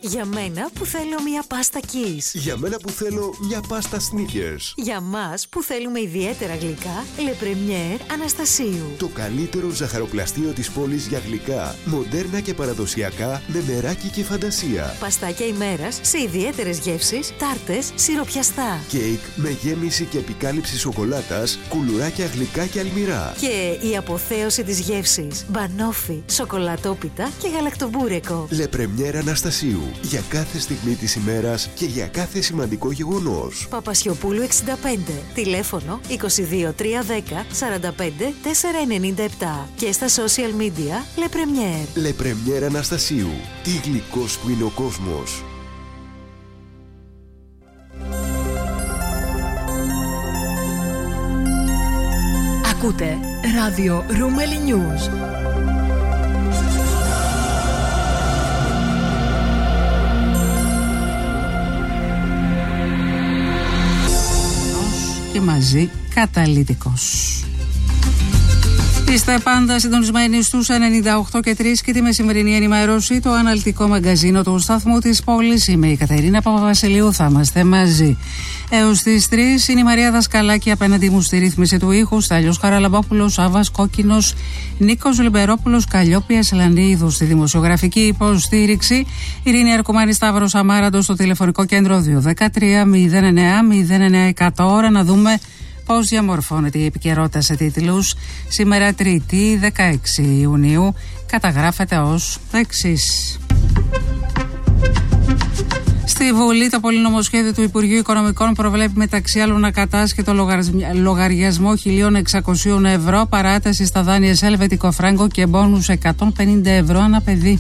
Για μένα που θέλω μια πάστα Kiss. Για μένα που θέλω μια πάστα Snickers. Για μας που θέλουμε ιδιαίτερα γλυκά, Le Premier Αναστασίου. Το καλύτερο ζαχαροπλαστείο της πόλης για γλυκά, μοντέρνα και παραδοσιακά, με μεράκι και φαντασία. Παστάκια ημέρας σε ιδιαίτερες γεύσεις, τάρτες, σιροπιαστά. Κέικ με γέμιση και επικάλυψη σοκολάτας, κουλουράκια γλυκά και αλμυρά. Και η αποθέωση της γεύσης, μπανόφι, σοκολατόπιτα και γαλακτομπούρεκο. Le Premier Αναστασίου. Για κάθε στιγμή της ημέρας και για κάθε σημαντικό γεγονός. Παπασιοπούλου 65. Τηλέφωνο 22 310 45 497. Και στα social media Le Premier. Le Premier Αναστασίου. Τι γλυκός που είναι ο κόσμος. Ακούτε ράδιο Ρούμελι News. Και μαζί καταλυτικός. Είστε πάντα συντονισμένοι στους 98 και 3 και τη μεσημερινή ενημέρωση, το αναλυτικό μαγκαζίνο του σταθμού της πόλης. Είμαι η Κατερίνα Παπαβασιλείου, θα είμαστε μαζί έως τις 3. Είναι η Μαρία Δασκαλάκη απέναντι μου στη ρύθμιση του ήχου, Στέλιος Χαραλαμπόπουλος, Άβας Κόκκινος, Νίκος Λιμπερόπουλος, Καλλιόπια Σελανίδου στη δημοσιογραφική υποστήριξη, Ειρήνη Αρκουμάνη, Σταύρος Αμάραντος στο τηλεφωνικό κέντρο 213 09 09 100. Ώρα να δούμε πώς διαμορφώνεται η επικαιρότητα σε τίτλους. Σήμερα Τρίτη 16 Ιουνίου καταγράφεται ως το εξής. Στη Βουλή το πολυνομοσχέδιο του Υπουργείου Οικονομικών προβλέπει μεταξύ άλλων ακατάσχετο λογαριασμό 1.600 ευρώ, παράταση στα δάνεια σε ελβετικό φράγκο και μπόνους 150 ευρώ ανά παιδί.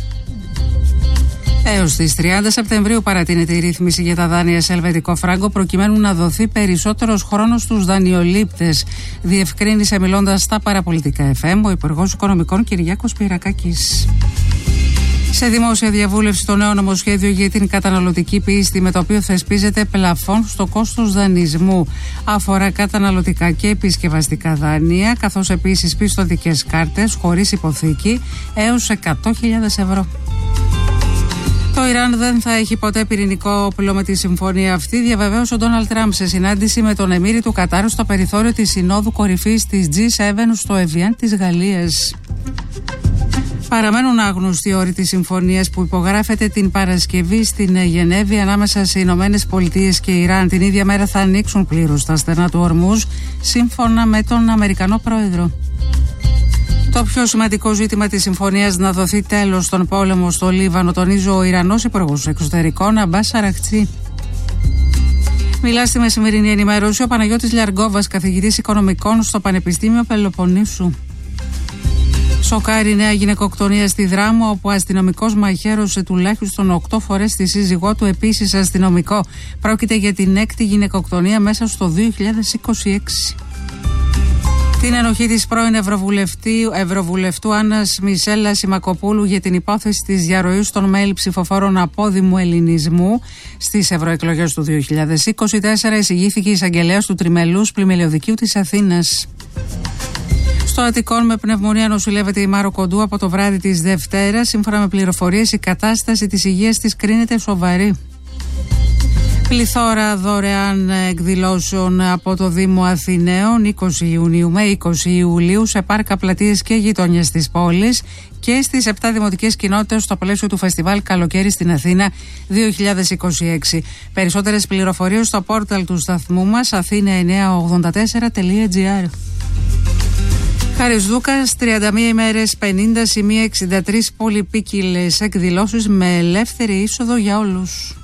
Έως τις 30 Σεπτεμβρίου παρατείνεται η ρύθμιση για τα δάνεια σε ελβετικό φράγκο προκειμένου να δοθεί περισσότερος χρόνος στους δανειολήπτες, διευκρίνησε μιλώντας στα παραπολιτικά FM ο Υπουργός Οικονομικών Κυριάκος Πυρακάκης. Σε δημόσια διαβούλευση το νέο νομοσχέδιο για την καταναλωτική πίστη, με το οποίο θεσπίζεται πλαφόν στο κόστος δανεισμού, αφορά καταναλωτικά και επισκευαστικά δάνεια, καθώς επίσης πιστωτικές κάρτες χωρίς υποθήκη έως 100.000 ευρώ. Το Ιράν δεν θα έχει ποτέ πυρηνικό όπλο με τη συμφωνία αυτή, διαβεβαίωσε ο Ντόναλντ Τραμπ σε συνάντηση με τον Εμμύρη του Κατάρου στο περιθώριο της Συνόδου Κορυφής της G7 στο Εβιάν της Γαλλίας. Παραμένουν άγνωστοι οι όροι της συμφωνίας που υπογράφεται την Παρασκευή στην Γενέβη ανάμεσα σε Ηνωμένες Πολιτείες και Ιράν. Την ίδια μέρα θα ανοίξουν πλήρως τα στενά του Ορμούζ, σύμφωνα με τον Αμερικανό Πρόεδρο. Το πιο σημαντικό ζήτημα της συμφωνίας να δοθεί τέλος στον πόλεμο στο Λίβανο, τονίζει ο Ιρανός Υπουργός Εξωτερικών Αμπάς Αραχτσί. Μιλά στη μεσημερινή ενημέρωση ο Παναγιώτης Λιαργκόβας, καθηγητής οικονομικών στο Πανεπιστήμιο Πελοποννήσου. Σοκάρει νέα γυναικοκτονία στη Δράμο, όπου ο αστυνομικός μαχαίρωσε τουλάχιστον 8 φορές τη σύζυγό του, επίσης αστυνομικό. Πρόκειται για την 6η γυναικοκτονία μέσα στο 2026. Την ενοχή της πρώην Ευρωβουλευτού Άννας Μισέλα Σιμακοπούλου για την υπόθεση της διαρροής των mail ψηφοφόρων απόδημου ελληνισμού στις ευρωεκλογές του 2024 εισηγήθηκε η εισαγγελέας του Τριμελούς Πλημελιωδικείου της Αθήνας. Στο Αττικόν με πνευμονία νοσηλεύεται η Μάρο Κοντού από το βράδυ της Δευτέρας. Σύμφωνα με πληροφορίες, η κατάσταση της υγείας της κρίνεται σοβαρή. Πληθώρα δωρεάν εκδηλώσεων από το Δήμο Αθηναίων 20 Ιουνίου με 20 Ιουλίου σε πάρκα, πλατείες και γειτονιές της πόλης και στις 7 δημοτικές κοινότητες στο πλαίσιο του Φεστιβάλ Καλοκαίρι στην Αθήνα 2026. Περισσότερες πληροφορίες στο πόρταλ του σταθμού μας athena984.gr. Χαρισδούκας, 31 ημέρες, 50 σημεία, 63 πολυπίκυλες εκδηλώσεις με ελεύθερη είσοδο για όλους.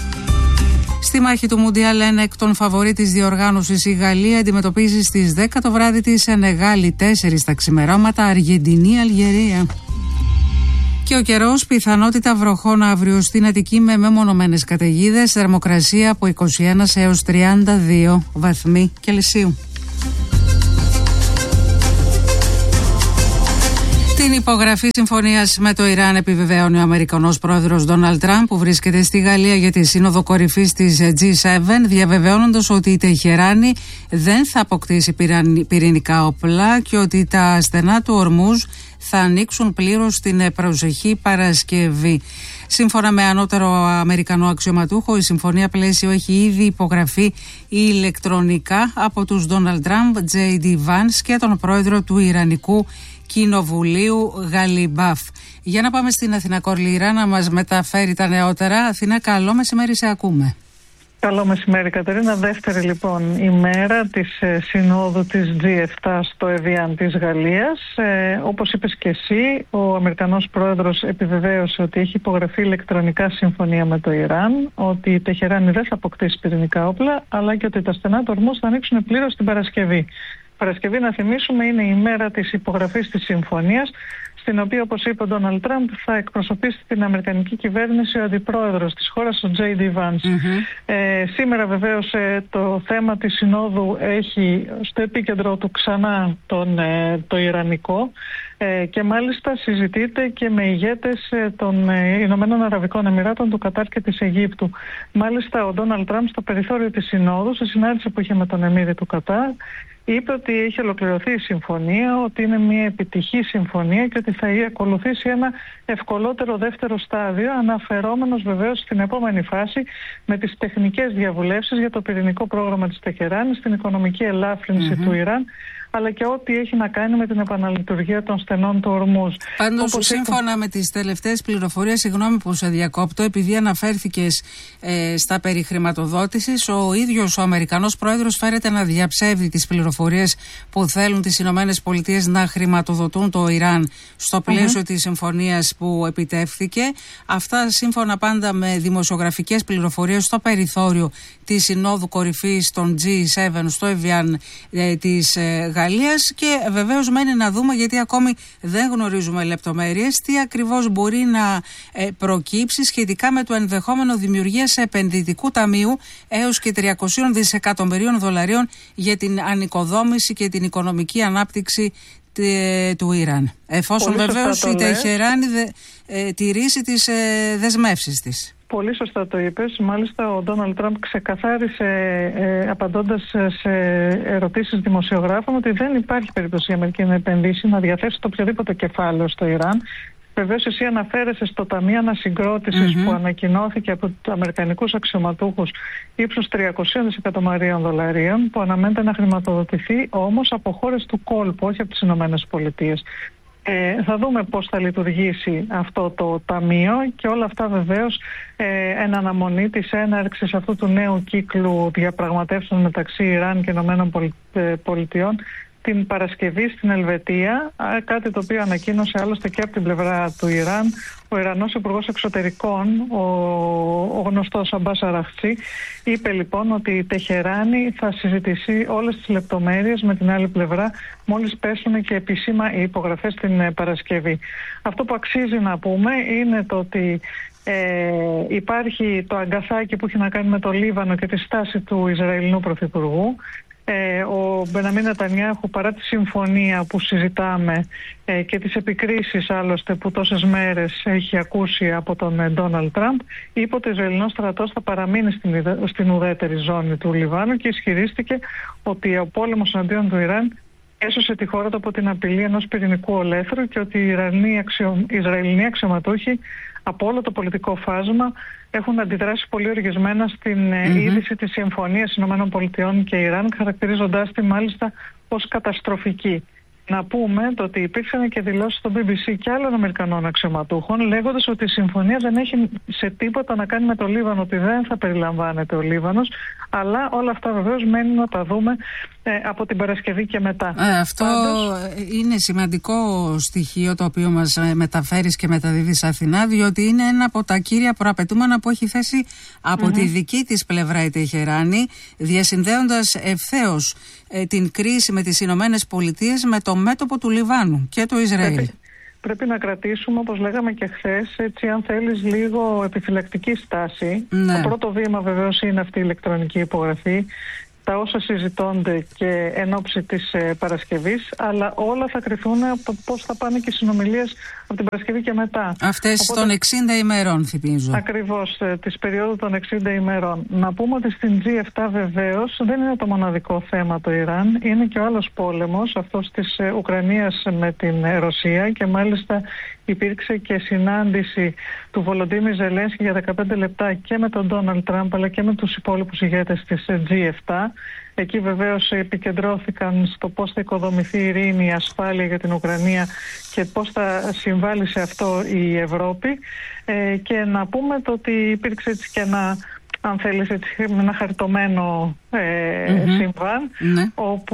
Στη μάχη του Μουντιάλ, ένα εκ των φαβορί της διοργάνωσης, η Γαλλία αντιμετωπίζει στις 10 το βράδυ τη Σενεγάλη, 4 τα ξημερώματα, Αργεντινή-Αλγερία. Και ο καιρός, πιθανότητα βροχών αύριο στην Αττική με μεμονωμένες καταιγίδες, θερμοκρασία από 21 έως 32 βαθμοί Κελσίου. Την υπογραφή συμφωνίας με το Ιράν επιβεβαίωνε ο Αμερικανός πρόεδρος Ντόναλντ Τραμπ, που βρίσκεται στη Γαλλία για τη σύνοδο κορυφής της G7, διαβεβαιώνοντας ότι η Τεχεράνη δεν θα αποκτήσει πυρηνικά όπλα και ότι τα στενά του Ορμούζ θα ανοίξουν πλήρως την προσεχή Παρασκευή. Σύμφωνα με ανώτερο Αμερικανό αξιωματούχο, η συμφωνία πλαίσιο έχει ήδη υπογραφεί ηλεκτρονικά από τους Ντόναλντ Τραμπ, J.D. Vance και τον πρόεδρο του Ιρανικού Κοινοβουλίου Γαλιμπάφ. Για να πάμε στην Αθηνά Κορλήρα να μας μεταφέρει τα νεότερα. Αθηνά, καλό μεσημέρι, σε ακούμε. Καλό μεσημέρι, Κατερίνα. Δεύτερη λοιπόν ημέρα της συνόδου της G7 στο Εβιάν της Γαλλίας. Όπως είπες και εσύ, ο Αμερικανός πρόεδρος επιβεβαίωσε ότι έχει υπογραφεί ηλεκτρονικά συμφωνία με το Ιράν, ότι η Τεχεράνη δεν θα αποκτήσει πυρηνικά όπλα, αλλά και ότι τα στενά του Ορμούζ θα ανοίξουν πλήρως την Παρασκευή. Παρασκευή, να θυμίσουμε, είναι η μέρα της υπογραφής της συμφωνίας, στην οποία, όπως είπε ο Ντόναλντ Τραμπ, θα εκπροσωπήσει την Αμερικανική κυβέρνηση ο αντιπρόεδρος της χώρας, ο J.D. Vance. Σήμερα βεβαίως το θέμα της συνόδου έχει στο επίκεντρο του ξανά το Ιρανικό και μάλιστα συζητείται και με ηγέτες των Ηνωμένων Αραβικών Εμιράτων, του Κατάρ και της Αιγύπτου. Μάλιστα ο Ντόναλντ Τραμπ στο περιθώριο της συνόδου, σε συνάντηση που είχε με τον Εμμύρη του Κατάρ, είπε ότι έχει ολοκληρωθεί η συμφωνία, ότι είναι μια επιτυχή συμφωνία και ότι θα ακολουθήσει ένα ευκολότερο δεύτερο στάδιο, αναφερόμενος βεβαίως στην επόμενη φάση με τις τεχνικές διαβουλεύσεις για το πυρηνικό πρόγραμμα της Τεχεράνης, την οικονομική ελάφρυνση του Ιράν, αλλά και ό,τι έχει να κάνει με την επαναλειτουργία των στενών του Ορμούζ. Πάντως, σύμφωνα με τις τελευταίες πληροφορίες, συγγνώμη που σε διακόπτω, επειδή αναφέρθηκες στα περί χρηματοδότησης, ο ίδιος ο Αμερικανός πρόεδρος φέρεται να διαψεύδει τις πληροφορίες που θέλουν τις Ηνωμένες Πολιτείες να χρηματοδοτούν το Ιράν στο πλαίσιο της συμφωνίας που επιτεύχθηκε. Αυτά σύμφωνα πάντα με δημοσιογραφικές πληροφορίες στο περιθώριο της Συνόδου Κορυφής των G7 στο Εβιάν της Γαλλίας, και βεβαίως μένει να δούμε, γιατί ακόμη δεν γνωρίζουμε λεπτομέρειες, τι ακριβώς μπορεί να προκύψει σχετικά με το ενδεχόμενο δημιουργίας επενδυτικού ταμείου έως και 300 δισεκατομμυρίων δολαρίων για την ανοικοδόμηση και την οικονομική ανάπτυξη του Ιράν. Εφόσον βεβαίως η Τεχεράνη τηρήσει τις δεσμεύσεις της. Πολύ σωστά το είπες. Μάλιστα ο Ντόναλντ Τραμπ ξεκαθάρισε απαντώντας σε ερωτήσεις δημοσιογράφων ότι δεν υπάρχει περίπτωση η Αμερική να επενδύσει, να διαθέσει το οποιοδήποτε κεφάλαιο στο Ιράν. Βεβαίως εσύ αναφέρεσαι στο Ταμείο Ανασυγκρότησης που ανακοινώθηκε από τους Αμερικανικούς αξιωματούχους ύψους 300 δισεκατομμυρίων δολαρίων, που αναμένεται να χρηματοδοτηθεί όμως από χώρες του κόλπου, όχι από τις Ηνωμένες Πολιτείες. Θα δούμε πώς θα λειτουργήσει αυτό το ταμείο και όλα αυτά βεβαίως εν αναμονή της έναρξης αυτού του νέου κύκλου διαπραγματεύσεων μεταξύ Ιράν και Ηνωμένων Πολιτειών την Παρασκευή στην Ελβετία, κάτι το οποίο ανακοίνωσε άλλωστε και από την πλευρά του Ιράν ο Ιρανός Υπουργός Εξωτερικών, ο γνωστός Αμπάς Αραχτσί. Είπε λοιπόν ότι η Τεχεράνη θα συζητήσει όλες τις λεπτομέρειες με την άλλη πλευρά μόλις πέσουν και επίσημα οι υπογραφές την Παρασκευή. Αυτό που αξίζει να πούμε είναι το ότι υπάρχει το αγκαθάκι που έχει να κάνει με το Λίβανο και τη στάση του Ισραηλινού Πρωθυπουργού. Ο Μπενιαμίν Νετανιάχου, παρά τη συμφωνία που συζητάμε και τις επικρίσεις άλλωστε που τόσες μέρες έχει ακούσει από τον Ντόναλντ Τραμπ, είπε ότι ο Ισραηλινός στρατός θα παραμείνει στην ουδέτερη ζώνη του Λιβάνου και ισχυρίστηκε ότι ο πόλεμος εναντίον του Ιράν έσωσε τη χώρα του από την απειλή ενός πυρηνικού ολέθρου και ότι οι Ισραηλινοί αξιωματούχοι από όλο το πολιτικό φάσμα έχουν αντιδράσει πολύ οργισμένα στην είδηση της συμφωνίας ΗΠΑ και Ιράν, χαρακτηρίζοντάς τη μάλιστα ως καταστροφική. Να πούμε το ότι υπήρξαν και δηλώσεις στο BBC και άλλων Αμερικανών αξιωματούχων, λέγοντας ότι η συμφωνία δεν έχει σε τίποτα να κάνει με το Λίβανο, ότι δεν θα περιλαμβάνεται ο Λίβανος, αλλά όλα αυτά βεβαίως μένουν να τα δούμε από την Παρασκευή και μετά. Αυτό είναι σημαντικό στοιχείο το οποίο μας μεταφέρεις και μεταδίδεις Αθηνά, διότι είναι ένα από τα κύρια προαπαιτούμενα που έχει θέσει από τη δική της πλευρά η Τεχεράνη, διασυνδέοντας ευθέως την κρίση με τις Ηνωμένες Πολιτείες με το μέτωπο του Λιβάνου και του Ισραήλ. Πρέπει να κρατήσουμε, όπως λέγαμε και χθες, έτσι αν θέλεις λίγο επιφυλακτική στάση. Το πρώτο βήμα βεβαίως είναι αυτή η ηλεκτρονική υπογραφή τα όσα συζητώνται και εν ώψη της Παρασκευής, αλλά όλα θα κρυφθούν από το πώς θα πάνε και οι συνομιλίες από την Παρασκευή και μετά. Αυτές των 60 ημερών, θυμίζω. Ακριβώς, της περίοδου των 60 ημερών. Να πούμε ότι στην G7 βεβαίως δεν είναι το μοναδικό θέμα το Ιράν, είναι και ο άλλος πόλεμος, αυτός της Ουκρανίας με την Ρωσία, και μάλιστα υπήρξε και συνάντηση του Βολοντίμιρ Ζελένσκι για 15 λεπτά και με τον Ντόναλντ Τραμπ αλλά και με τους υπόλοιπους ηγέτες της G7. Εκεί βεβαίως επικεντρώθηκαν στο πώς θα οικοδομηθεί η ειρήνη, η ασφάλεια για την Ουκρανία και πώς θα συμβάλλει σε αυτό η Ευρώπη. Και να πούμε το ότι υπήρξε έτσι και αν θέλεις, ένα χαριτωμένο συμβάν, όπου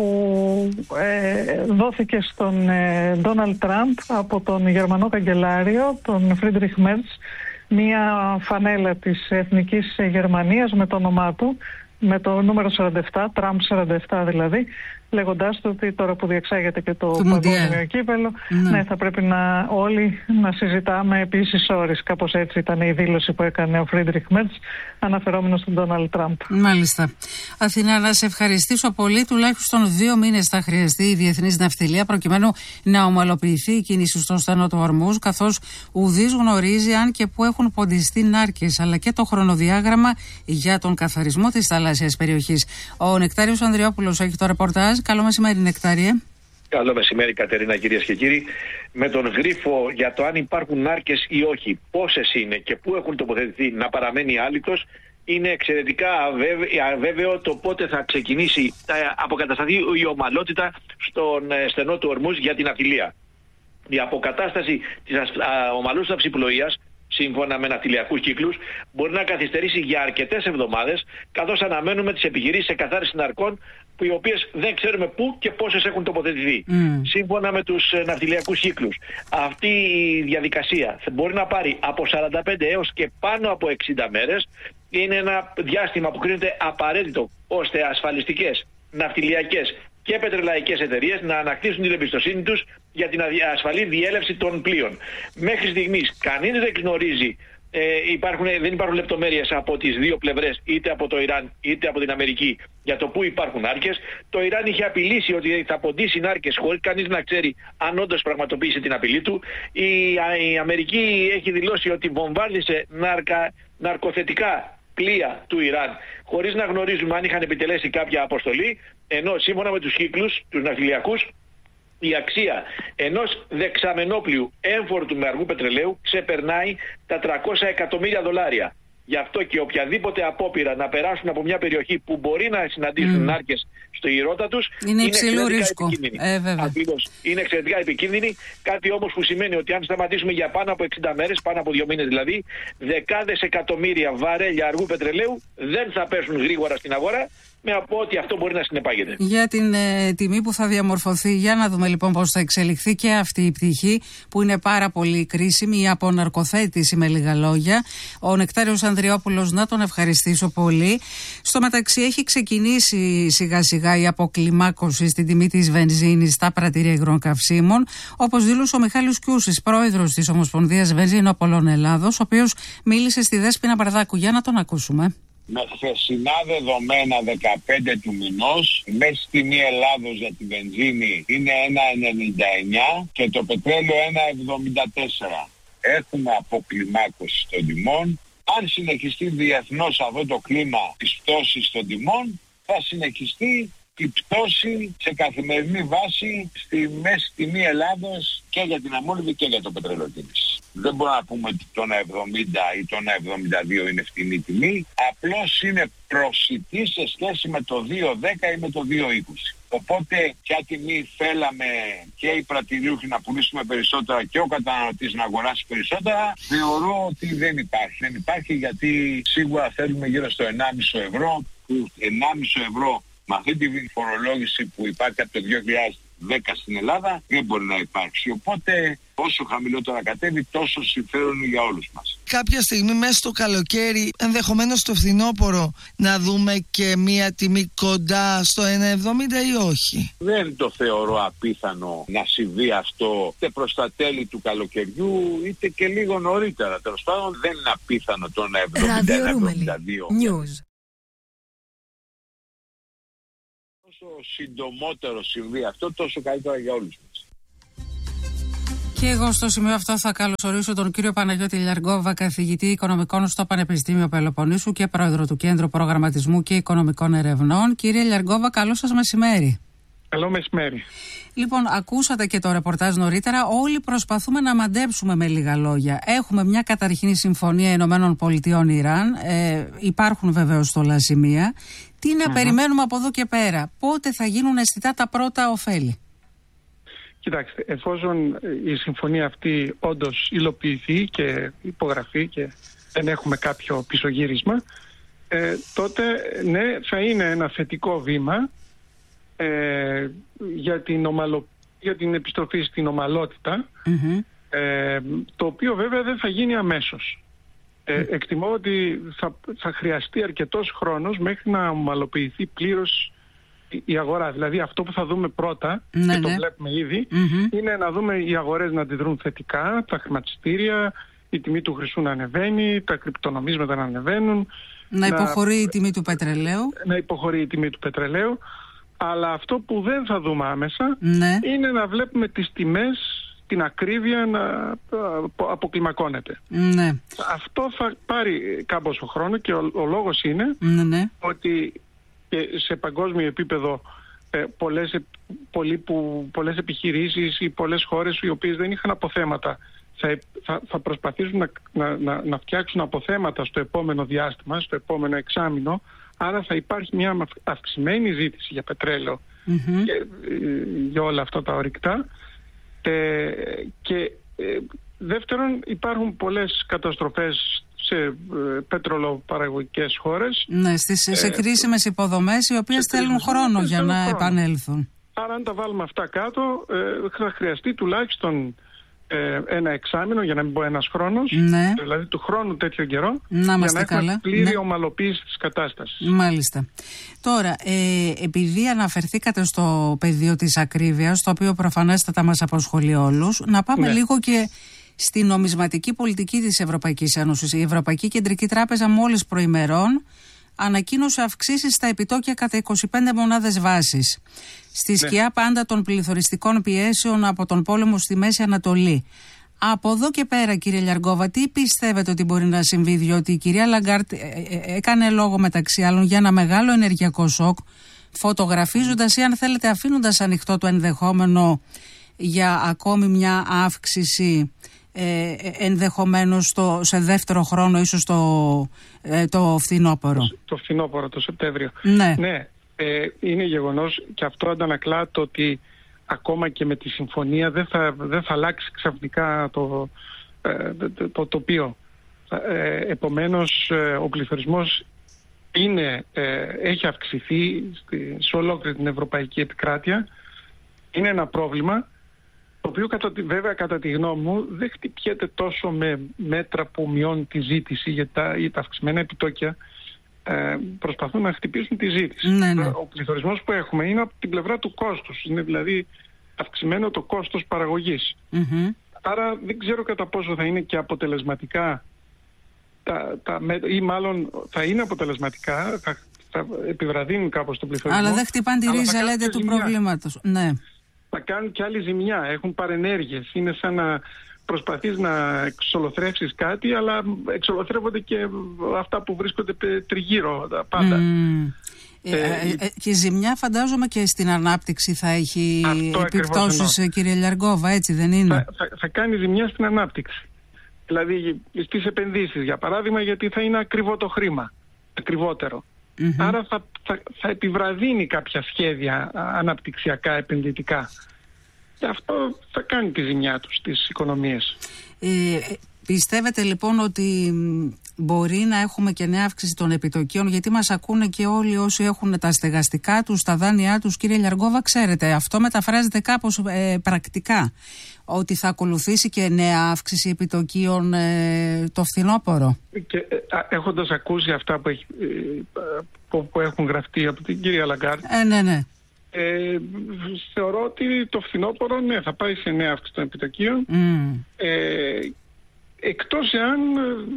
δόθηκε στον Ντόναλντ Τραμπ από τον Γερμανό Καγκελάριο, τον Φρίντριχ Μέρτς, μία φανέλα της Εθνικής Γερμανίας με το όνομά του, με το νούμερο 47, Τραμπ 47 δηλαδή, λέγοντάς του ότι τώρα που διεξάγεται και το παγκόσμιο κύπελλο, θα πρέπει όλοι να συζητάμε επίσης ώρες. Κάπως έτσι ήταν η δήλωση που έκανε ο Φρίντριχ Μέρτς, αναφερόμενος στον Ντόναλντ Τραμπ. Μάλιστα. Αθηνά, να σε ευχαριστήσω πολύ. Τουλάχιστον 2 μήνες θα χρειαστεί η διεθνής ναυτιλία προκειμένου να ομαλοποιηθεί η κίνηση στον στενό του Ορμούζ, καθώς ουδής γνωρίζει αν και πού έχουν ποντιστεί νάρκες, αλλά και το χρονοδιάγραμμα για τον καθαρισμό της θαλάσσιας περιοχής. Ο Νεκτάριος Ανδριόπουλος έχει το ρεπορτάζ. Καλό μεσημέρι, Νεκτάριε. Καλό μεσημέρι, Κατερίνα, κυρίες και κύριοι. Με τον γρίφο για το αν υπάρχουν νάρκες ή όχι, πόσες είναι και πού έχουν τοποθετηθεί να παραμένει άλυτος, είναι εξαιρετικά αβέβαιο το πότε θα ξεκινήσει, αποκατασταθεί η ομαλότητα στον στενό του Ορμούζ για την ναυτιλία. Η αποκατάσταση της ομαλούς ναυσιπλοείας, σύμφωνα με ναυτιλιακούς κύκλους, μπορεί να καθυστερήσει για αρκετές εβδομάδες, καθώς αναμένουμε τις επιχειρήσεις εκαθάρισης ναρκών, οι οποίες δεν ξέρουμε πού και πόσες έχουν τοποθετηθεί. Σύμφωνα με τους ναυτιλιακούς κύκλους, αυτή η διαδικασία μπορεί να πάρει από 45 έως και πάνω από 60 μέρες. Είναι ένα διάστημα που κρίνεται απαραίτητο ώστε ασφαλιστικές, ναυτιλιακές και πετρελαϊκές εταιρείες να ανακτήσουν την εμπιστοσύνη τους για την ασφαλή διέλευση των πλοίων. Μέχρι στιγμής κανείς δεν γνωρίζει, δεν υπάρχουν λεπτομέρειες από τις δύο πλευρές, είτε από το Ιράν είτε από την Αμερική, για το πού υπάρχουν νάρκες. Το Ιράν είχε απειλήσει ότι θα ποντίσει νάρκες χωρίς κανείς να ξέρει αν όντως πραγματοποίησε την απειλή του. Η Αμερική έχει δηλώσει ότι βομβάρδισε ναρκοθετικά πλοία του Ιράν χωρίς να γνωρίζουμε αν είχαν επιτελέσει κάποια αποστολή, ενώ σύμφωνα με τους κύκλους, τους ναυτιλιακούς, η αξία ενός δεξαμενόπλοιου έμφορτου με αργού πετρελαίου ξεπερνάει τα $300 εκατομμύρια. Γι' αυτό και οποιαδήποτε απόπειρα να περάσουν από μια περιοχή που μπορεί να συναντήσουν νάρκες στο ηρώτα τους είναι υψηλό ρίσκο. Ακριβώς. Είναι εξαιρετικά επικίνδυνη. Κάτι όμως που σημαίνει ότι αν σταματήσουμε για πάνω από 60 μέρες, πάνω από 2 μήνες δηλαδή, δεκάδες εκατομμύρια βαρέλια αργού πετρελαίου δεν θα πέσουν γρήγορα στην αγορά, με από ότι αυτό μπορεί να συνεπάγεται. Για την τιμή που θα διαμορφωθεί, για να δούμε λοιπόν πώς θα εξελιχθεί και αυτή η πτυχή που είναι πάρα πολύ κρίσιμη, η αποναρκοθέτηση με λίγα λόγια. Ο Νεκτάριος Ανδριόπουλος, να τον ευχαριστήσω πολύ. Στο μεταξύ έχει ξεκινήσει σιγά σιγά η αποκλιμάκωση στην τιμή της βενζίνης στα πρατήρια υγρών καυσίμων, όπως δήλωσε ο Μιχάλης Κιούσης, πρόεδρος της Ομοσπονδίας Βενζινοπολών Ελλάδος, ο οποίος μίλησε στη Δέσποινα Μπαρδάκου. Για να τον ακούσουμε. Με χθεσινά δεδομένα 15 του μηνός, η μέση τιμή Ελλάδος για τη βενζίνη είναι 1,99 και το πετρέλαιο 1,74. Έχουμε αποκλιμάκωση των τιμών. Αν συνεχιστεί διεθνώς αυτό το κλίμα της πτώσης των τιμών, θα συνεχιστεί η πτώση σε καθημερινή βάση στη μέση τιμή Ελλάδος και για την αμμόνιδη και για το πετρελαιοκίνηση. Δεν μπορούμε να πούμε ότι το 1,70 ή το 1,72 είναι φτηνή τιμή, απλώς είναι προσιτή σε σχέση με το 2,10 ή με το 2,20. Οπότε ποια τιμή θέλαμε και οι πρατηριούχοι να πουλήσουμε περισσότερα και ο καταναλωτής να αγοράσει περισσότερα, θεωρώ ότι δεν υπάρχει. Δεν υπάρχει γιατί σίγουρα θέλουμε γύρω στο 1,5 ευρώ, που 1,5 ευρώ με αυτή τη φορολόγηση που υπάρχει από το 2010 στην Ελλάδα δεν μπορεί να υπάρξει. Οπότε όσο χαμηλότερα κατέβει, τόσο συμφέρον για όλους μας. Κάποια στιγμή μέσα στο καλοκαίρι, ενδεχομένως στο φθινόπωρο, να δούμε και μία τιμή κοντά στο 1,70 ή όχι? Δεν το θεωρώ απίθανο να συμβεί αυτό είτε προς τα τέλη του καλοκαιριού είτε και λίγο νωρίτερα. Τέλος πάντων δεν είναι απίθανο το 1,70-1,72. όσο συντομότερο συμβεί αυτό, τόσο καλύτερα για όλους μας. Και εγώ στο σημείο αυτό θα καλωσορίσω τον κύριο Παναγιώτη Λιαργόβα, καθηγητή οικονομικών στο Πανεπιστήμιο Πελοποννήσου και πρόεδρο του Κέντρου Προγραμματισμού και Οικονομικών Ερευνών. Κύριε Λιαργόβα, καλό σας μεσημέρι. Καλό μεσημέρι. Λοιπόν, ακούσατε και το ρεπορτάζ νωρίτερα. Όλοι προσπαθούμε να μαντέψουμε με λίγα λόγια. Έχουμε μια καταρχήν συμφωνία Ηνωμένων Πολιτειών Ιράν. Υπάρχουν βεβαίως πολλά σημεία. Τι να περιμένουμε από εδώ και πέρα? Πότε θα γίνουν αισθητά τα πρώτα ωφέλη? Κοιτάξτε, εφόσον η συμφωνία αυτή όντως υλοποιηθεί και υπογραφεί και δεν έχουμε κάποιο πισωγύρισμα, τότε ναι, θα είναι ένα θετικό βήμα για την επιστροφή στην ομαλότητα, το οποίο βέβαια δεν θα γίνει αμέσως. Εκτιμώ ότι θα χρειαστεί αρκετός χρόνος μέχρι να ομαλοποιηθεί πλήρως η αγορά. Δηλαδή αυτό που θα δούμε πρώτα, και το βλέπουμε ήδη, είναι να δούμε οι αγορές να αντιδρούν θετικά, τα χρηματιστήρια, η τιμή του χρυσού να ανεβαίνει, τα κρυπτονομίσματα να ανεβαίνουν. Να υποχωρεί η τιμή του πετρελαίου. Να υποχωρεί η τιμή του πετρελαίου. Αλλά αυτό που δεν θα δούμε άμεσα είναι να βλέπουμε τις τιμές, την ακρίβεια να αποκλιμακώνεται. Αυτό θα πάρει κάμποσο χρόνο και ο λόγος είναι ότι και σε παγκόσμιο επίπεδο πολλές επιχειρήσεις ή πολλές χώρες οι οποίες δεν είχαν αποθέματα θα προσπαθήσουν να φτιάξουν αποθέματα στο επόμενο διάστημα, στο επόμενο εξάμηνο. Άρα θα υπάρχει μια αυξημένη ζήτηση για πετρέλαιο και για όλα αυτά τα ορυκτά. Και δεύτερον, υπάρχουν πολλές καταστροφές σε πετρολοπαραγωγικές χώρες. Ναι, σε κρίσιμες υποδομές οι οποίες θέλουν χρόνο για να επανέλθουν. Άρα αν τα βάλουμε αυτά κάτω θα χρειαστεί τουλάχιστον ένα εξάμηνο, για να μην πω ένας χρόνος, δηλαδή του χρόνου τέτοιο καιρό, για να έχουμε πλήρη ομαλοποίηση της κατάστασης. Μάλιστα. Τώρα, επειδή αναφερθήκατε στο πεδίο της ακρίβειας, το οποίο προφανέστατα μας απασχολεί όλους, να πάμε λίγο και στη νομισματική πολιτική της Ευρωπαϊκής Ένωσης. Η Ευρωπαϊκή Κεντρική Τράπεζα μόλις προημερών ανακοίνωσε αυξήσεις στα επιτόκια κατά 25 μονάδες βάσης. Στη σκιά πάντα των πληθωριστικών πιέσεων από τον πόλεμο στη Μέση Ανατολή. Από εδώ και πέρα, κύριε Λιαργόβα, τι πιστεύετε ότι μπορεί να συμβεί? Διότι η κυρία Λαγκάρτ έκανε λόγο μεταξύ άλλων για ένα μεγάλο ενεργειακό σοκ, φωτογραφίζοντας ή αν θέλετε αφήνοντας ανοιχτό το ενδεχόμενο για ακόμη μια αύξηση, ενδεχομένως σε δεύτερο χρόνο, ίσως το φθινόπωρο. Το φθινόπωρο, το Σεπτέμβριο. Ναι, είναι γεγονός και αυτό αντανακλά το ότι ακόμα και με τη συμφωνία δεν θα αλλάξει ξαφνικά το τοπίο. Επομένως, ο πληθωρισμός έχει αυξηθεί σε ολόκληρη την ευρωπαϊκή επικράτεια. Είναι ένα πρόβλημα το οποίο βέβαια κατά τη γνώμη μου δεν χτυπιέται τόσο με μέτρα που μειώνουν τη ζήτηση, γιατί τα αυξημένα επιτόκια προσπαθούν να χτυπήσουν τη ζήτηση. Ο πληθωρισμός που έχουμε είναι από την πλευρά του κόστους, είναι δηλαδή αυξημένο το κόστος παραγωγής. Άρα δεν ξέρω κατά πόσο θα είναι και αποτελεσματικά ή μάλλον θα είναι αποτελεσματικά, θα επιβραδύνουν κάπως τον πληθωρισμό. Αλλά δεν χτυπάνε τη ρίζα, λέτε, του προβλήματος. Ναι. Θα κάνουν και άλλη ζημιά, έχουν παρενέργειες. Είναι σαν να προσπαθείς να εξολοθρεύσεις κάτι, αλλά εξολοθρεύονται και αυτά που βρίσκονται τριγύρω, τα πάντα. Και ζημιά φαντάζομαι και στην ανάπτυξη θα έχει επιπτώσεις, κύριε Λιαργόβα, έτσι δεν είναι? Θα κάνει ζημιά στην ανάπτυξη. Δηλαδή στις επενδύσεις, για παράδειγμα, γιατί θα είναι ακριβό το χρήμα, ακριβότερο. Άρα θα επιβραδύνει κάποια σχέδια αναπτυξιακά, επενδυτικά. Και αυτό θα κάνει τη ζημιά τους στις οικονομίες. Πιστεύετε λοιπόν ότι μπορεί να έχουμε και νέα αύξηση των επιτοκίων? Γιατί μας ακούνε και όλοι όσοι έχουν τα στεγαστικά τους, τα δάνειά τους, κύριε Λιαργόβα, ξέρετε, αυτό μεταφράζεται κάπως πρακτικά, ότι θα ακολουθήσει και νέα αύξηση επιτοκίων το φθινόπωρο. Και έχοντας ακούσει αυτά που έχουν γραφτεί από την κυρία Λαγκάρτ, ναι. Θεωρώ ότι το φθινόπωρο θα πάει σε νέα αύξηση των επιτοκίων, εκτός εάν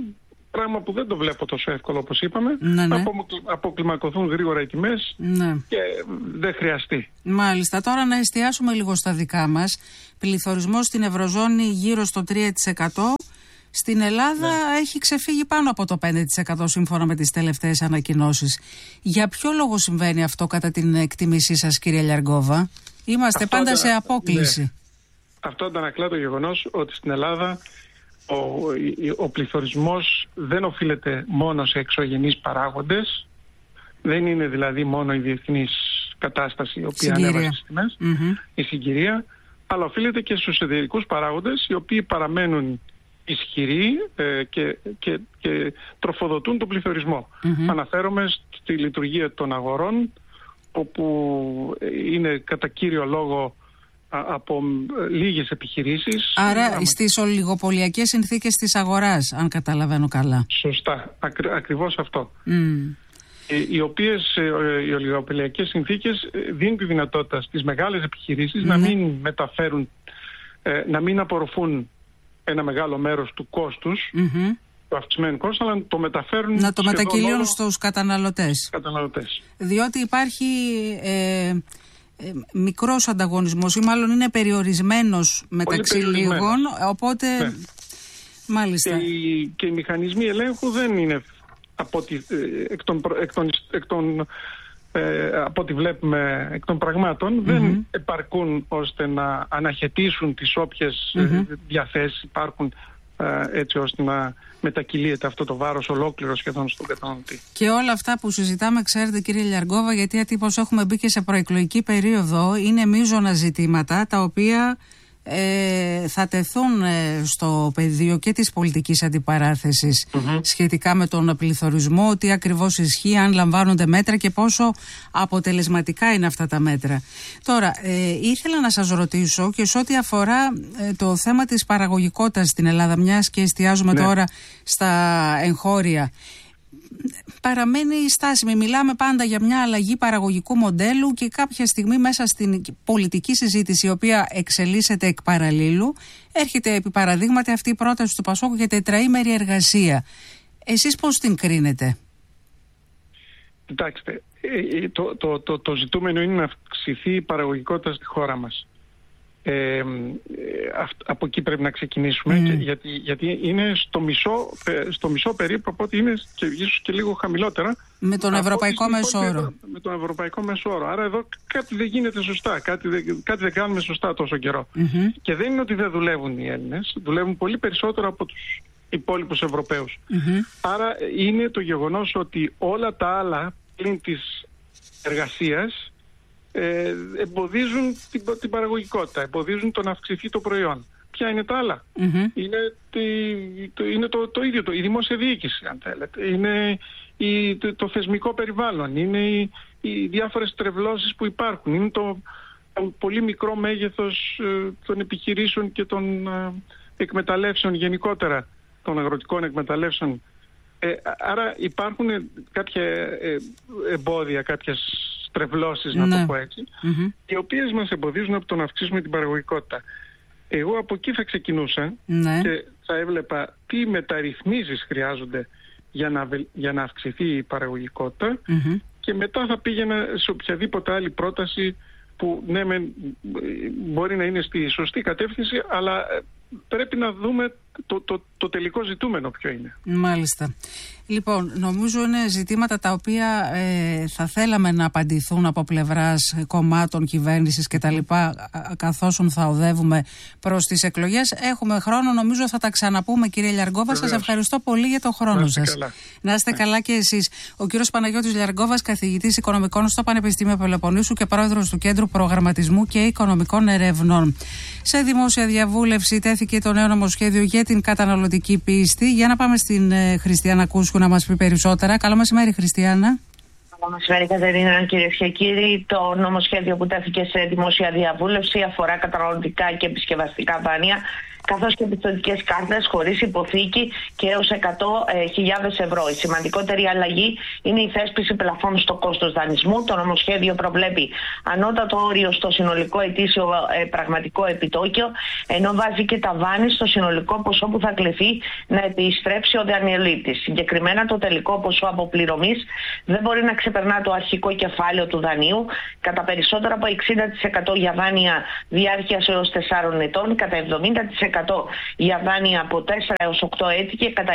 πράγμα που δεν το βλέπω τόσο εύκολο όπως είπαμε. Ναι. Αποκλιμακωθούν γρήγορα οι τιμές και δεν χρειαστεί. Μάλιστα. Τώρα να εστιάσουμε λίγο στα δικά μας. Πληθωρισμός στην Ευρωζώνη γύρω στο 3%. Στην Ελλάδα έχει ξεφύγει πάνω από το 5% σύμφωνα με τις τελευταίες ανακοινώσεις. Για ποιο λόγο συμβαίνει αυτό κατά την εκτίμησή σας, κύριε Λιαργκόβα? Είμαστε πάντα σε απόκληση. Ναι. Αυτό αντανακλά το γεγονός ότι στην Ελλάδα ο πληθωρισμός δεν οφείλεται μόνο σε εξωγενείς παράγοντες. Δεν είναι δηλαδή μόνο η διεθνής κατάσταση η οποία ανέβασε τις τιμές, η συγκυρία, αλλά οφείλεται και στους εσωτερικούς παράγοντες οι οποίοι παραμένουν ισχυροί και τροφοδοτούν τον πληθωρισμό. Αναφέρομαι στη λειτουργία των αγορών, όπου είναι κατά κύριο λόγο από λίγες επιχειρήσεις. Άρα στις ολιγοπωλιακές συνθήκες της αγοράς, αν καταλαβαίνω καλά. Σωστά, ακριβώς αυτό. Οι οποίες οι ολιγοπωλιακές συνθήκες δίνουν τη δυνατότητα στις μεγάλες επιχειρήσεις να μην μεταφέρουν, να μην απορροφούν ένα μεγάλο μέρος του κόστους, του αυξημένου κόστους, αλλά να το μεταφέρουν, να το μετακυλίουν στους καταναλωτές. Διότι υπάρχει μικρός ανταγωνισμός, ή μάλλον είναι περιορισμένος μεταξύ λίγων, οπότε μάλιστα. Και οι μηχανισμοί ελέγχου δεν είναι από ό,τι βλέπουμε εκ των πραγμάτων, δεν επαρκούν ώστε να αναχαιτήσουν τις όποιες διαθέσεις υπάρχουν, έτσι ώστε να μετακυλείται αυτό το βάρος ολόκληρο σχεδόν στον καταναλωτή. Και όλα αυτά που συζητάμε, ξέρετε, κύριε Λιαργκόβα, γιατί ατύπως έχουμε μπει και σε προεκλογική περίοδο, είναι μείζωνα ζητήματα τα οποία θα τεθούν στο πεδίο και της πολιτικής αντιπαράθεσης σχετικά με τον πληθωρισμό, τι ακριβώς ισχύει, αν λαμβάνονται μέτρα και πόσο αποτελεσματικά είναι αυτά τα μέτρα. Τώρα, ήθελα να σας ρωτήσω και σε ό,τι αφορά το θέμα της παραγωγικότητας στην Ελλάδα, μιας και εστιάζουμε τώρα στα εγχώρια. Παραμένει στάσιμη. Μιλάμε πάντα για μια αλλαγή παραγωγικού μοντέλου και κάποια στιγμή μέσα στην πολιτική συζήτηση, η οποία εξελίσσεται εκ παραλλήλου, έρχεται επί παραδείγματι αυτή η πρόταση του Πασόκου για τετραήμερη εργασία. Εσείς πώς την κρίνετε? Κοιτάξτε, το ζητούμενο είναι να αυξηθεί η παραγωγικότητα στη χώρα μας. Από εκεί πρέπει να ξεκινήσουμε, γιατί είναι στο μισό περίπου, οπότε είναι και ίσως και λίγο χαμηλότερα με τον ευρωπαϊκό μεσόωρο. Με τον ευρωπαϊκό μεσόωρο. Άρα εδώ κάτι δεν γίνεται σωστά, κάτι δεν κάνουμε σωστά τόσο καιρό. Και δεν είναι ότι δεν δουλεύουν οι Έλληνες, δουλεύουν πολύ περισσότερο από τους υπόλοιπους Ευρωπαίους. Άρα είναι το γεγονός ότι όλα τα άλλα πλην της εργασίας εμποδίζουν την παραγωγικότητα, εμποδίζουν το να αυξηθεί το προϊόν. Ποια είναι τα άλλα? Είναι το ίδιο, η δημόσια διοίκηση, αν θέλετε. Είναι το θεσμικό περιβάλλον, είναι οι διάφορες τρευλώσεις που υπάρχουν, είναι το πολύ μικρό μέγεθος των επιχειρήσεων και των εκμεταλλεύσεων γενικότερα, των αγροτικών εκμεταλλεύσεων. Άρα υπάρχουν κάποια εμπόδια, κάποιες στρεβλώσεις, να το πω έτσι, οι οποίες μας εμποδίζουν από το να αυξήσουμε την παραγωγικότητα. Εγώ από εκεί θα ξεκινούσα και θα έβλεπα τι μεταρρυθμίσεις χρειάζονται για να αυξηθεί η παραγωγικότητα και μετά θα πήγαινα σε οποιαδήποτε άλλη πρόταση που ναι, μπορεί να είναι στη σωστή κατεύθυνση, αλλά πρέπει να δούμε το τελικό ζητούμενο ποιο είναι. Μάλιστα. Λοιπόν, νομίζω είναι ζητήματα τα οποία θα θέλαμε να απαντηθούν από πλευράς κομμάτων, κυβέρνησης κτλ. Καθώς θα οδεύουμε προς τις εκλογές. Έχουμε χρόνο, νομίζω θα τα ξαναπούμε, κύριε Λιαργκόβα. Σας ευχαριστώ πολύ για το χρόνο σας. Να είστε καλά και εσείς. Ο κύριος Παναγιώτης Λιαργκόβας, καθηγητής οικονομικών στο Πανεπιστήμιο Πελοποννήσου και πρόεδρος του Κέντρου Προγραμματισμού και Οικονομικών Ερευνών. Σε δημόσια διαβούλευση τέθηκε το νέο νομοσχέδιο για την καταναλωτική πίστη. Για να πάμε στην Χριστιανά Κούσου να μας πει περισσότερα. Καλό μεσημέρι, Χριστιανά. Καλό μεσημέρι, Κατερίνα, κυρίες και κύριοι. Το νομοσχέδιο που τέθηκε σε δημόσια διαβούλευση αφορά καταναλωτικά και επισκευαστικά δάνεια καθώς και πιστωτικές κάρτες χωρίς υποθήκη και έως 100.000 ευρώ. Η σημαντικότερη αλλαγή είναι η θέσπιση πλαφών στο κόστος δανεισμού. Το νομοσχέδιο προβλέπει ανώτατο όριο στο συνολικό ετήσιο πραγματικό επιτόκιο, ενώ βάζει και ταβάνι στο συνολικό ποσό που θα κληθεί να επιστρέψει ο δανειολήπτης. Συγκεκριμένα, το τελικό ποσό αποπληρωμής δεν μπορεί να ξεπερνά το αρχικό κεφάλαιο του δανείου κατά περισσότερο από 60% για δάνεια διάρκειας έως 4 ετών, κατά 70% για δάνεια από 4 έως 8 έτη και κατά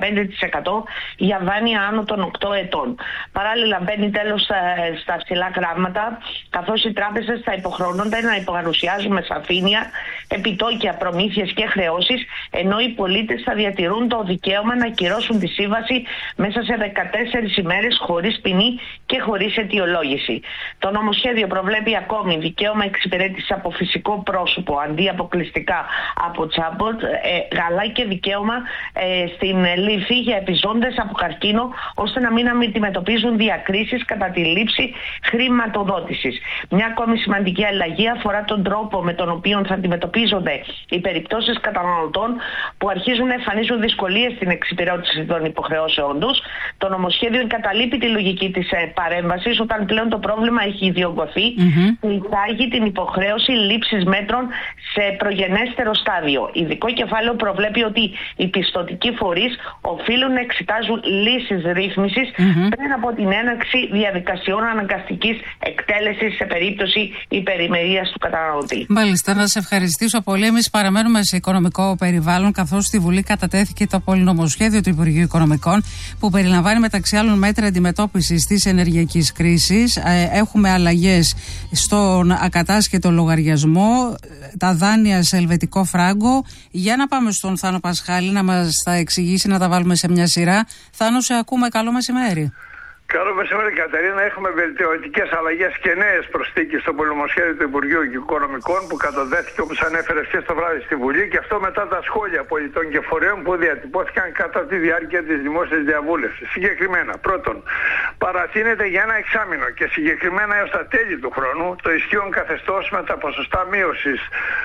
75% για δάνεια άνω των 8 ετών. Παράλληλα, μπαίνει τέλος στα ψηλά γράμματα, καθώς οι τράπεζες θα υποχρεώνονται να υπογαρουσιάζουν με σαφήνεια επιτόκια, προμήθειες και χρεώσεις, ενώ οι πολίτες θα διατηρούν το δικαίωμα να ακυρώσουν τη σύμβαση μέσα σε 14 ημέρες χωρίς ποινή και χωρίς αιτιολόγηση. Το νομοσχέδιο προβλέπει ακόμη δικαίωμα εξυπηρέτησης από φυσικό πρόσωπο αντί αποκλειστικά από τσάμποτ, αλλά και δικαίωμα στην λύθη για επιζώντες από καρκίνο, ώστε να μην αντιμετωπίζουν διακρίσεις κατά τη λήψη χρηματοδότησης. Μια ακόμη σημαντική αλλαγή αφορά τον τρόπο με τον οποίο θα αντιμετωπίζονται οι περιπτώσεις καταναλωτών που αρχίζουν να εμφανίζουν δυσκολίες στην εξυπηρέτηση των υποχρεώσεών τους. Το νομοσχέδιο εγκαταλείπει τη λογική της παρέμβασης όταν πλέον το πρόβλημα έχει ιδιογκωθεί και εισάγει την υποχρέωση λήψης μέτρων σε προγενέστερο στάδιο. Ειδικό κεφάλαιο προβλέπει ότι οι πιστωτικοί φορείς οφείλουν να εξετάζουν λύσεις ρύθμισης πριν από την έναρξη διαδικασιών αναγκαστικής εκτέλεσης σε περίπτωση υπερημερίας του καταναλωτή. Μάλιστα, να σε ευχαριστήσω πολύ. Εμείς παραμένουμε σε οικονομικό περιβάλλον, καθώς στη Βουλή κατατέθηκε το πολυνομοσχέδιο του Υπουργείου Οικονομικών, που περιλαμβάνει μεταξύ άλλων μέτρα αντιμετώπισης της ενεργειακής κρίσης. Έχουμε αλλαγές στον ακατάσχετο λογαριασμό, τα δάνεια σε ελβετικό φράγκο. Για να πάμε στον Θάνο Πασχάλη να μας τα εξηγήσει, να τα βάλουμε σε μια σειρά. Θάνο, σε ακούμε. Καλό μεσημέρι. Καλό μεσημέρι, Κατερίνα. Έχουμε βελτιωτικές αλλαγές και νέες προσθήκες στο πολυνομοσχέδιο του Υπουργείου Οικονομικών που καταδέθηκε, όπως ανέφερε χθες το βράδυ στη Βουλή, και αυτό μετά τα σχόλια πολιτών και φορέων που διατυπώθηκαν κατά τη διάρκεια της δημόσιας διαβούλευσης. Συγκεκριμένα, πρώτον, παρατείνεται για ένα εξάμηνο και συγκεκριμένα έως τα τέλη του χρόνου το ισχύον καθεστώς με τα ποσοστά μείωσης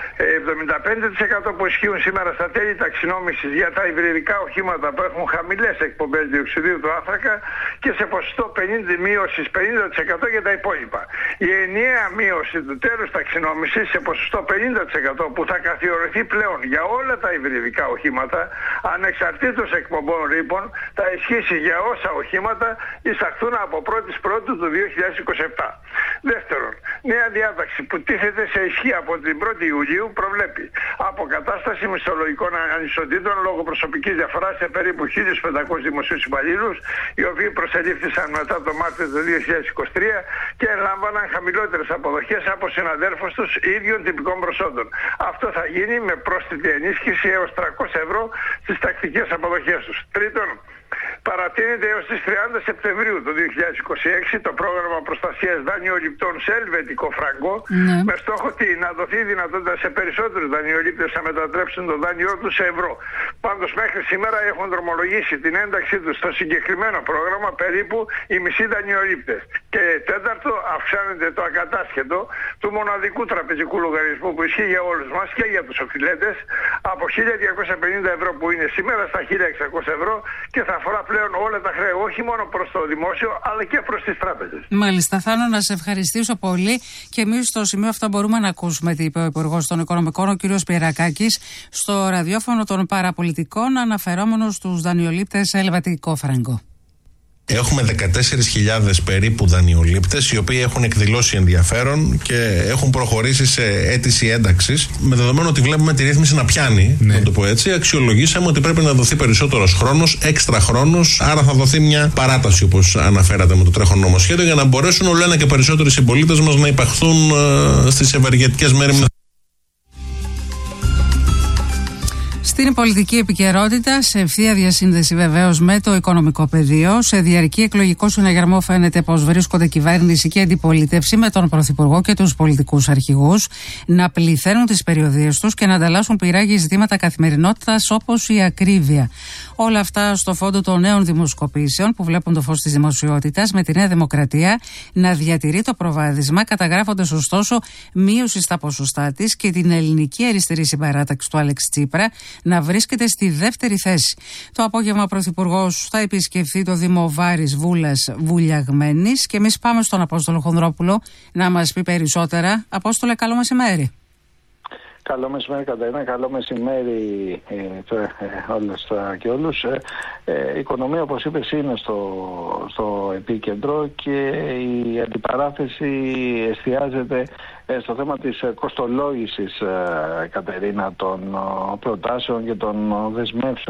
75% που ισχύουν σήμερα στα τέλη ταξινόμησης για τα υβριδικά οχήματα που έχουν χαμηλές εκπομπές διοξιδίου του άνθρακα και σε ποσοστό μείωσης 50% για τα υπόλοιπα. Η ενιαία μείωση του τέλους ταξινόμησης σε ποσοστό 50% που θα καθιερωθεί πλέον για όλα τα υβριδικά οχήματα ανεξαρτήτως εκπομπών ρήπων θα ισχύσει για όσα οχήματα εισαχθούν από 1η Πρώτου του 2027. Δεύτερον, νέα διάταξη που τίθεται σε ισχύ από την 1η Ιουλίου προβλέπει αποκατάσταση μισθολογικών ανισοτήτων λόγω προσωπικής διαφοράς σε περίπου 1.500 δημοσίους υπαλλήλους, οι οποίοι προσελήφθησαν μετά το Μάρτιο του 2023 και λάμβαναν χαμηλότερες αποδοχές από συναδέρφους τους ίδιων τυπικών προσόντων. Αυτό θα γίνει με πρόσθετη ενίσχυση έως 300 ευρώ στις τακτικές αποδοχές τους. Τρίτον, παρατείνεται έως τις 30 Σεπτεμβρίου του 2026 το πρόγραμμα προστασίας δανειοληπτών σε ελβετικό φράγκο, με στόχο να δοθεί δυνατότητα σε περισσότερους δανειολήπτες να μετατρέψουν το δάνειό τους σε ευρώ. Πάντως μέχρι σήμερα έχουν δρομολογήσει την ένταξή τους στο συγκεκριμένο πρόγραμμα περίπου οι μισοί δανειολήπτες. Και τέταρτο, αυξάνεται το ακατάσχετο του μοναδικού τραπεζικού λογαριασμού που ισχύει για όλους μας και για τους οφειλέτες από 1.250 ευρώ που είναι σήμερα στα 1.600 ευρώ και θα αφορά πλέον όλα τα χρέη, όχι μόνο προς το δημόσιο αλλά και προς τις τράπεζες. Μάλιστα, Θάνο, να σε ευχαριστήσω πολύ. Και εμείς στο σημείο αυτό μπορούμε να ακούσουμε τι είπε ο Υπουργός των Οικονομικών, ο κ. Πιερακάκης, στο ραδιόφωνο των παραπολιτικών, αναφερόμενος στους δανειολήπτες σε ελβετικό φράγκο. Έχουμε 14.000 περίπου δανειολήπτες οι οποίοι έχουν εκδηλώσει ενδιαφέρον και έχουν προχωρήσει σε αίτηση ένταξης. Με δεδομένο ότι βλέπουμε τη ρύθμιση να πιάνει, να το πω έτσι, αξιολογήσαμε ότι πρέπει να δοθεί περισσότερος χρόνος, έξτρα χρόνος. Άρα θα δοθεί μια παράταση, όπως αναφέρατε, με το τρέχον νομοσχέδιο, για να μπορέσουν όλο ένα και περισσότεροι συμπολίτες μας να υπαχθούν στις ευεργετικές μέρημνες. Στην πολιτική επικαιρότητα, σε ευθεία διασύνδεση βεβαίως με το οικονομικό πεδίο, σε διαρκή εκλογικό συναγερμό φαίνεται πως βρίσκονται κυβέρνηση και αντιπολίτευση με τον Πρωθυπουργό και τους πολιτικούς αρχηγούς να πληθαίνουν τις περιοδίες τους και να ανταλλάσσουν πειράγια ζητήματα καθημερινότητας όπως η ακρίβεια. Όλα αυτά στο φόντο των νέων δημοσκοπήσεων που βλέπουν το φως της δημοσιότητας, με τη Νέα Δημοκρατία να διατηρεί το προβάδισμα, καταγράφοντας ωστόσο μείωση στα ποσοστά της και την ελληνική αριστερή συμπαράταξη του Άλεξ Τσίπρα να βρίσκεται στη δεύτερη θέση. Το απόγευμα ο Πρωθυπουργός θα επισκεφθεί το Δήμο Βάρης Βούλας Βουλιαγμένης και εμείς πάμε στον Απόστολο Χονδρόπουλο να μας πει περισσότερα. Απόστολε, καλό μεσημέρι. Καλό μεσημέρι, Κατερίνα. Καλό μεσημέρι όλες και όλους. Η οικονομία, όπως είπες, είναι στο επίκεντρο και η αντιπαράθεση εστιάζεται στο θέμα της κοστολόγησης, Κατερίνα, των προτάσεων και των δεσμεύσεων